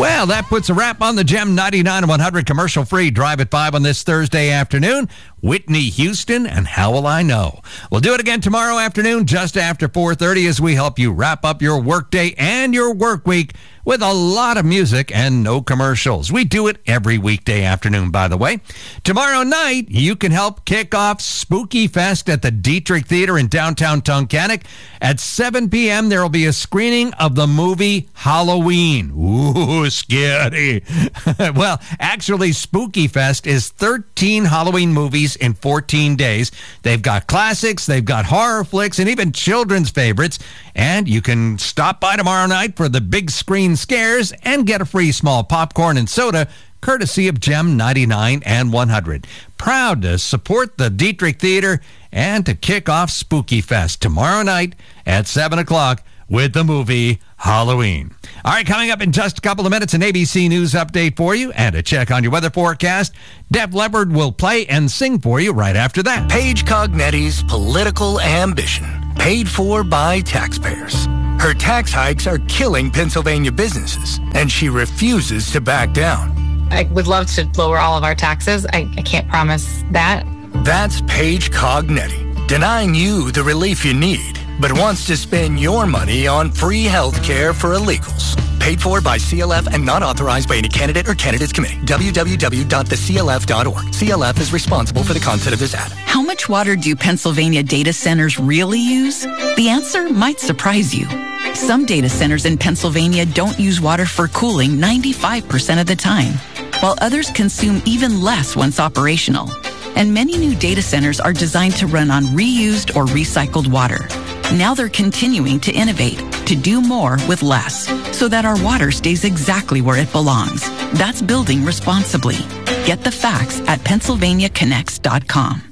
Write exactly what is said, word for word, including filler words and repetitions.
Well, that puts a wrap on the Gem ninety-nine one hundred commercial-free Drive at five on this Thursday afternoon. Whitney Houston and How Will I Know? We'll do it again tomorrow afternoon just after four thirty as we help you wrap up your workday and your work week with a lot of music and no commercials. We do it every weekday afternoon, by the way. Tomorrow night, you can help kick off Spooky Fest at the Dietrich Theater in downtown Tunkhannock. At seven p.m., there will be a screening of the movie Halloween. Ooh, scary. Well, actually, Spooky Fest is thirteen Halloween movies in fourteen days. They've got classics, they've got horror flicks, and even children's favorites. And you can stop by tomorrow night for the big screen scares and get a free small popcorn and soda courtesy of Gem ninety-nine and one hundred. Proud to support the Dietrich Theater and to kick off Spooky Fest tomorrow night at seven o'clock with the movie Halloween. All right, coming up in just a couple of minutes, an A B C News update for you and a check on your weather forecast. Def Leppard will play and sing for you right after that. Paige Cognetti's political ambition, paid for by taxpayers. Her tax hikes are killing Pennsylvania businesses, and she refuses to back down. I would love to lower all of our taxes. I, I can't promise that. That's Paige Cognetti, denying you the relief you need, but wants to spend your money on free health care for illegals. Paid for by C L F and not authorized by any candidate or candidates committee. w w w dot the c l f dot org. C L F is responsible for the content of this ad. How much water do Pennsylvania data centers really use? The answer might surprise you. Some data centers in Pennsylvania don't use water for cooling ninety-five percent of the time, while others consume even less once operational. And many new data centers are designed to run on reused or recycled water. Now they're continuing to innovate, to do more with less, so that our water stays exactly where it belongs. That's building responsibly. Get the facts at pennsylvania connects dot com.